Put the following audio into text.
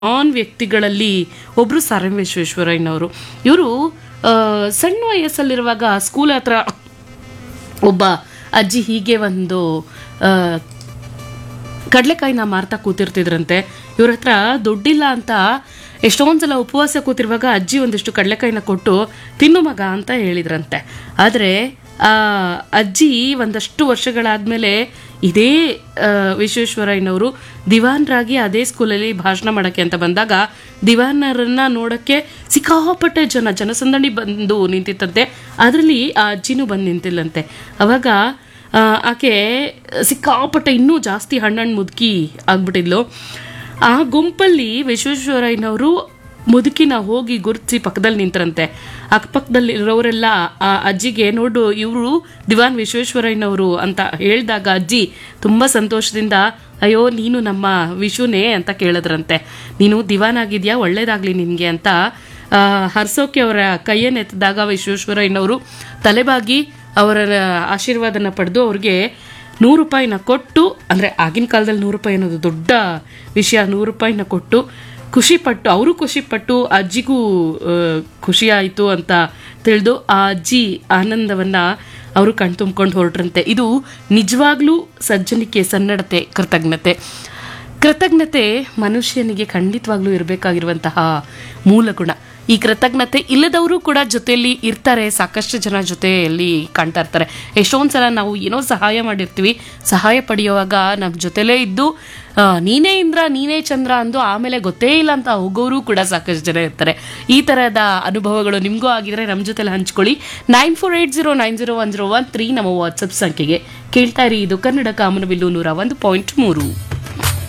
ವ್ಯಕ್ತಿಗಳಲ್ಲಿ ಒಬ್ರು sir M ವಿಶ್ವೇಶ್ವರಯ್ಯನವರು. ಇವರು ಸಣ್ಣ ವಯಸ್ಸಲ್ಲಿರುವಾಗ ಸ್ಕೂಲ್ ಹತ್ರ ಒಬ್ಬ ಅಜ್ಜಿ ಹೀಗೆ ಒಂದು ಕಡಲೆಕಾಯಿನ ಮಾರ್ತಾ ಕೂತಿರ್ತಿದ್ರಂತೆ. ಇವ್ರ ಹತ್ರ ದುಡ್ಡಿಲ್ಲ ಅಂತ ಎಷ್ಟೊಂದು ಸಲ ಉಪವಾಸ ಕೂತಿರುವಾಗ ಅಜ್ಜಿ ಒಂದಿಷ್ಟು ಕಡಲೆಕಾಯಿನ ಕೊಟ್ಟು ತಿನ್ನು ಮಗ ಅಂತ ಹೇಳಿದ್ರಂತೆ. ಆದರೆ ಆ ಅಜ್ಜಿ ಒಂದಷ್ಟು ವರ್ಷಗಳಾದಮೇಲೆ ಇದೇ ವಿಶ್ವೇಶ್ವರಯ್ಯನವರು ದಿವಾನರಾಗಿ ಅದೇ ಸ್ಕೂಲಲ್ಲಿ ಭಾಷಣ ಮಾಡೋಕ್ಕೆ ಅಂತ ಬಂದಾಗ ದಿವಾನರನ್ನ ನೋಡೋಕ್ಕೆ ಸಿಕ್ಕಾಪಟ್ಟೆ ಜನಸಂದಣಿ ಬಂದು ನಿಂತಿತ್ತಂತೆ. ಅದರಲ್ಲಿ ಆ ಅಜ್ಜಿನೂ ಬಂದು ನಿಂತಿಲ್ಲಂತೆ. ಅವಾಗ ಆಕೆ ಸಿಕ್ಕಾಪಟ್ಟೆ ಇನ್ನೂ ಜಾಸ್ತಿ ಹಣ್ಣು ಮುದುಕಿ ಆಗ್ಬಿಟ್ಟಿದ್ಲು. ಆ ಗುಂಪಲ್ಲಿ ವಿಶ್ವೇಶ್ವರಯ್ಯನವರು ಮುದುಕಿನ ಹೋಗಿ ಗುರುತಿಸಿ ಪಕ್ಕದಲ್ಲಿ ನಿಂತರಂತೆ. ಅಕ್ಕಪಕ್ಕದಲ್ಲಿರೋರೆಲ್ಲ ಆ ಅಜ್ಜಿಗೆ ನೋಡು ಇವರು ದಿವಾನ್ ವಿಶ್ವೇಶ್ವರಯ್ಯನವರು ಅಂತ ಹೇಳಿದಾಗ ಅಜ್ಜಿ ತುಂಬ ಸಂತೋಷದಿಂದ ಅಯ್ಯೋ ನೀನು ನಮ್ಮ ವಿಶುನೇ ಅಂತ ಕೇಳಿದ್ರಂತೆ. ನೀನು ದಿವಾನ್ ಆಗಿದ್ಯಾ, ಒಳ್ಳೇದಾಗ್ಲಿ ನಿನಗೆ ಅಂತ ಹರ್ಸೋಕೆ ಅವರ ಕೈಯನ್ನೆತ್ತಿದಾಗ ವಿಶ್ವೇಶ್ವರಯ್ಯನವರು ತಲೆಬಾಗಿ ಅವರ ಆಶೀರ್ವಾದನ ಪಡೆದು ಅವ್ರಿಗೆ 100 ರೂಪಾಯಿನ ಕೊಟ್ಟು, ಅಂದರೆ ಆಗಿನ ಕಾಲದಲ್ಲಿ 100 ರೂಪಾಯಿ ಅನ್ನೋದು ದೊಡ್ಡ ವಿಷಯ, 100 ರೂಪಾಯಿನ ಕೊಟ್ಟು ಖುಷಿಪಟ್ಟು, ಅವರು ಖುಷಿಪಟ್ಟು ಅಜ್ಜಿಗೂ ಖುಷಿ ಆಯಿತು ಅಂತ ತಿಳಿದು ಆ ಅಜ್ಜಿ ಆನಂದವನ್ನು ಅವರು ಕಣ್ತುಂಬ್ಕೊಂಡು ಹೊರಟ್ರಂತೆ. ಇದು ನಿಜವಾಗ್ಲೂ ಸಜ್ಜನಿಕೆ, ಸನ್ನಡತೆ, ಕೃತಜ್ಞತೆ ಮನುಷ್ಯನಿಗೆ ಖಂಡಿತವಾಗ್ಲೂ ಇರಬೇಕಾಗಿರುವಂತಹ ಮೂಲ ಗುಣ. ಈ ಕೃತಜ್ಞತೆ ಇಲ್ಲದವರು ಕೂಡ ಜೊತೆಯಲ್ಲಿ ಇರ್ತಾರೆ, ಸಾಕಷ್ಟು ಜನ ಜೊತೆಯಲ್ಲಿ ಕಾಣ್ತಾ ಇರ್ತಾರೆ. ಎಷ್ಟೊಂದು ಸಲ ನಾವು ಏನೋ ಸಹಾಯ ಮಾಡಿರ್ತೀವಿ, ಸಹಾಯ ಪಡೆಯುವಾಗ ನಮ್ಮ ಜೊತೆಲೇ ಇದ್ದು ನೀನೇ ಇಂದ್ರ ನೀನೇ ಚಂದ್ರ ಅಂದು ಆಮೇಲೆ ಗೊತ್ತೇ ಇಲ್ಲ ಅಂತ ಹೋಗೋರು ಕೂಡ ಸಾಕಷ್ಟು ಜನ ಇರ್ತಾರೆ. ಈ ಥರದ ಅನುಭವಗಳು ನಿಮಗೂ ಆಗಿದ್ರೆ ನಮ್ಮ ಜೊತೆಲಿ ಹಂಚ್ಕೊಳ್ಳಿ. 9480901013 ನಮ್ಮ ವಾಟ್ಸಪ್ ಸಂಖ್ಯೆಗೆ. ಕೇಳ್ತಾ ಇರಿ, ಇದು ಕನ್ನಡ ಕಾಮನಬಿಲ್ಲು 101.3.